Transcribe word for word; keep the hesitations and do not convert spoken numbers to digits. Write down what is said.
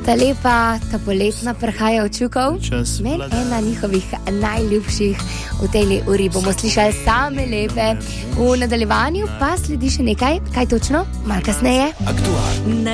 Ta lepa, ta poletna prhaja od čukov. Meni ena njihovih najljubših v tej uri bomo slišali same lepe. V nadaljevanju pa sledi še nekaj, kaj točno, malo kasneje. Aktualno.